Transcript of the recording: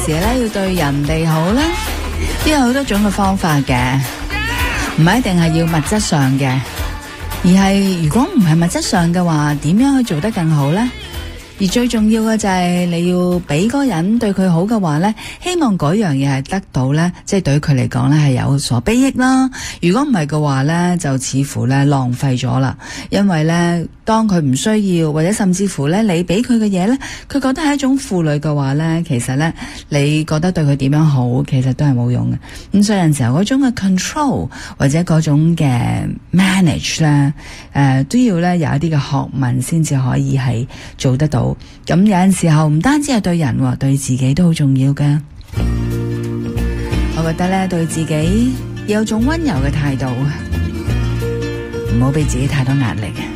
時咧要對人哋好啦，都有好多種嘅方法嘅，唔係一定係要物質上嘅，而係如果唔係物質上嘅話，點樣去做得更好呢？而最重要嘅就係你要俾嗰個人對佢好嘅話呢，希望嗰樣嘢係得到呢，即係對於佢嚟講呢係有所裨益啦。如果唔係嘅話呢，就似乎呢浪費咗啦。因為呢，當佢唔需要或者甚至乎呢，你俾佢嘅嘢呢，佢覺得係一種負累嘅話呢，其實呢，你覺得對佢點樣好，其實都係冇用嘅。咁所以有陣時候嗰種嘅 control 或者嗰種嘅 manage 呢，都要呢有一啲嘅學問先至可以係做得到。咁有陣時候唔單止係對人，對自己都好重要㗎。我覺得咧，對自己要有種溫柔嘅態度，唔好俾自己太多壓力。